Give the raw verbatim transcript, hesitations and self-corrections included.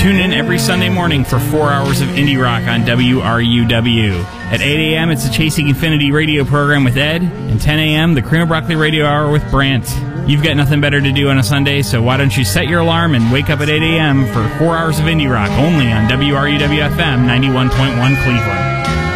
Tune in every Sunday morning for four hours of indie rock on W R U W. At eight a.m., it's the Chasing Infinity radio program with Ed, and ten a.m., the Cream of Broccoli radio hour with Brant. You've got nothing better to do on a Sunday, so why don't you set your alarm and wake up at eight a.m. for four hours of indie rock only on W R U W F M ninety-one point one Cleveland.